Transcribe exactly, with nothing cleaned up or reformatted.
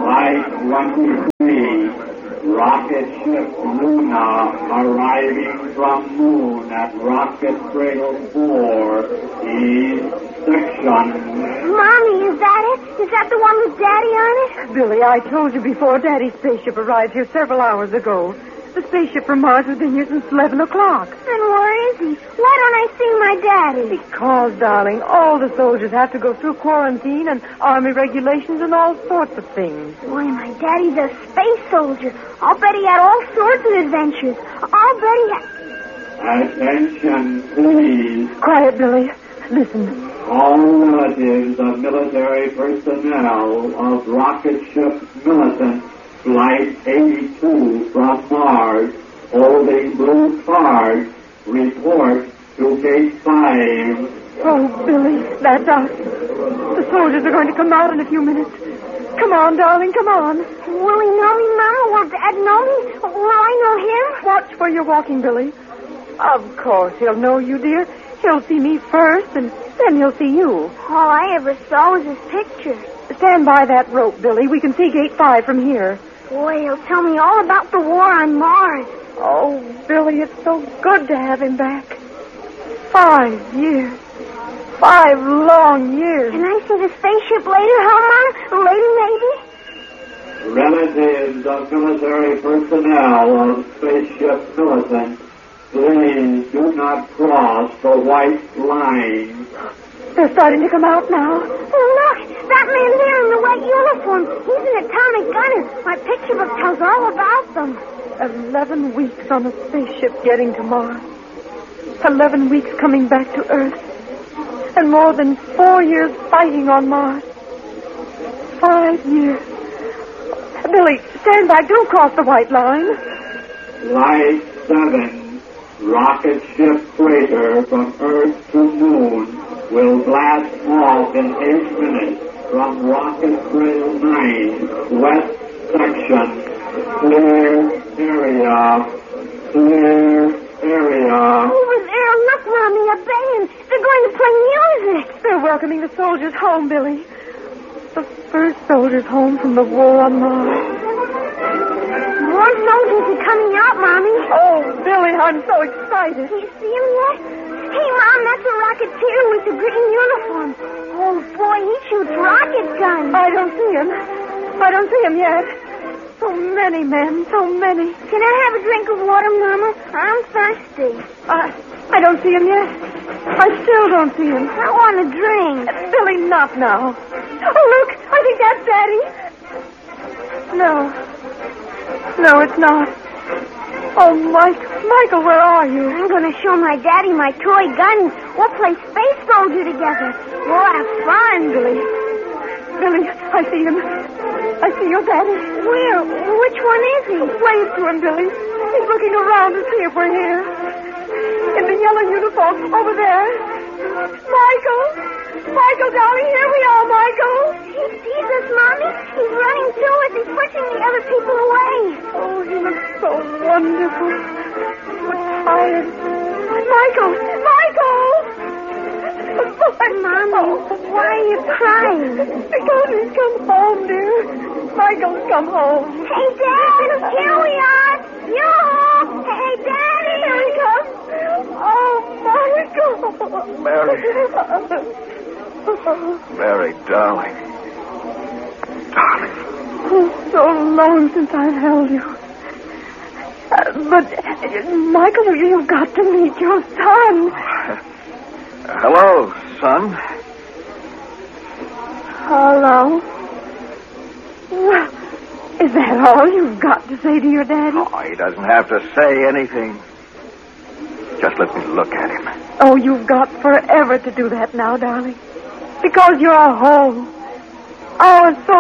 Flight twenty-three, rocket ship Luna arriving from moon at rocket cradle four, East section. Mommy, is that it? Is that the one with Daddy on it? Billy, I told you before Daddy's spaceship arrived here several hours ago. The spaceship from Mars has been here since eleven o'clock. Then where is he? Why don't I see my Daddy? Because, darling, all the soldiers have to go through quarantine and army regulations and all sorts of things. Why, my Daddy's a space soldier. I'll bet he had all sorts of adventures. I'll bet he had... Attention, please. Quiet, Billy. Listen. All relatives of military personnel of rocket ship Militant, Flight eighty-two from Mars, holding blue cards, report to Gate five. Oh, Billy, that's us. The soldiers are going to come out in a few minutes. Come on, darling, come on. Will he know me, Mama? Will Dad know me? Will I know him? Watch where you're walking, Billy. Of course he'll know you, dear. He'll see me first, and then he'll see you. All I ever saw was his picture. Stand by that rope, Billy. We can see Gate five from here. Boy, he'll tell me all about the war on Mars. Oh, Billy, it's so good to have him back. Five years. Five long years. Can I see the spaceship later, huh, Mom? Later, maybe? Relatives of military personnel of spaceship Militant, please do not cross the white line. They're starting to come out now. Oh, look! That man there in the white uniform. He's an atomic gunner. My picture book tells all about them. Eleven weeks on a spaceship getting to Mars. Eleven weeks coming back to Earth. And more than four years fighting on Mars. Five years. Billy, stand back. Don't cross the white line. Flight seven, rocket ship freighter from Earth to Moon, will blast off in eight minutes from Rocket Cradle nine, West Section. Clear area. Clear area. Over there, look, Mommy, a band. They're going to play music. They're welcoming the soldiers home, Billy. The first soldiers home from the war on Mars. More soldiers are coming out, Mommy. Oh, Billy, I'm so excited. Do you see him yet? Hey, Mom, that's a rocketeer with the green uniform. Oh, boy, he shoots rocket guns. I don't see him. I don't see him yet. So many men, so many. Can I have a drink of water, Mama? I'm thirsty. I, I don't see him yet. I still don't see him. I want a drink. Billy, not now. Oh, look, I think that's Daddy. No. No, it's not. Oh, Mike, Michael, where are you? I'm going to show my Daddy my toy gun. We'll play space soldier together. We'll have fun. Billy. Billy, I see him. I see your Daddy. Where? Which one is he? Wave to him, Billy. He's looking around to see if we're here. In the yellow uniform, over there. Michael! Michael, darling, here we are, Michael. He sees us, Mommy. He's running to us and pushing the other people away. Oh, he looks so wonderful. So tired. Michael! Michael! Mommy, why are you crying? Because he's come home, dear. Michael's come home. Hey, Dad! Here we are! Yoo-hoo! Hey, Daddy! Here he comes. Oh, Michael! Mary. Mary, darling. Darling. Oh, so long since I've held you. Uh, but, uh, Michael, you've got to meet your son. Hello, son. Hello. Well, is that all you've got to say to your daddy? Oh, he doesn't have to say anything. Just let me look at him. Oh, you've got forever to do that now, darling. Because you're home. Our son.